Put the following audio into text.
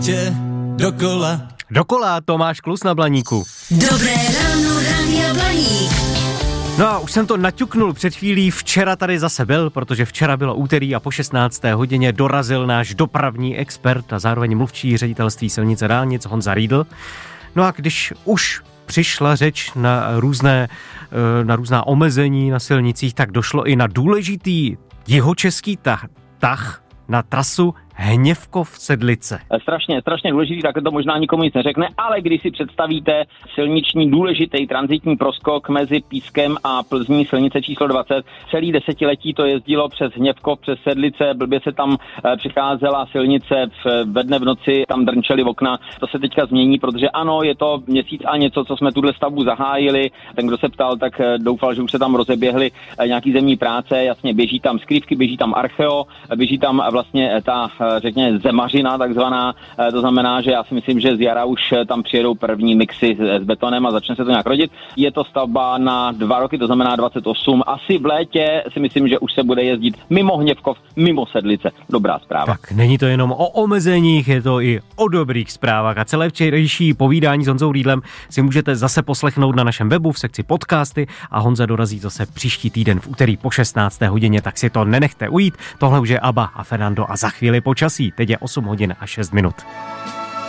Dokola, Tomáš Klus na Blaníku. Dobré ráno, Rádia Blaník. No a už jsem to naťuknul před chvílí, včera tady zase byl, protože včera bylo úterý a po 16. hodině dorazil náš dopravní expert a zároveň mluvčí ředitelství silnice dálnic Honza Riedl. No a když už přišla řeč na různá omezení na silnicích, tak došlo i na důležitý jihočeský tah na trasu Hněvkov-Sedlice. Strašně důležitý, tak to možná nikomu nic neřekne, ale když si představíte silniční důležitý tranzitní proskok mezi Pískem a Plzní, silnice číslo 20, celý desetiletí to jezdilo přes Hněvkov, přes Sedlice, blbě se tam přicházela silnice, ve dne v noci tam drnčely okna, to se teďka změní, protože ano, je to měsíc a něco, co jsme tuhle stavbu zahájili, ten, kdo se ptal, tak doufal, že už se tam rozeběhly nějaký zemní práce, jasně běží tam skrývky, běží tam archeo, běží tam vlastně ta řekněme zemařina takzvaná, to znamená, že já si myslím, že z jara už tam přijedou první mixy s betonem a začne se to nějak rodit. Je to stavba na 2 roky, to znamená 28. Asi v létě si myslím, že už se bude jezdit mimo Hněvkov, mimo Sedlice. Dobrá zpráva. Tak není to jenom o omezeních, je to i o dobrých zprávách a celé včerejší povídání s Honzou Riedlem si můžete zase poslechnout na našem webu v sekci podcasty a Honza dorazí zase příští týden v úterý po 16. hodině, tak si to nenechte ujít. Tohle už je Abba a Fernando a za chvíli počasí. Teď je 8 hodin a 6 minut.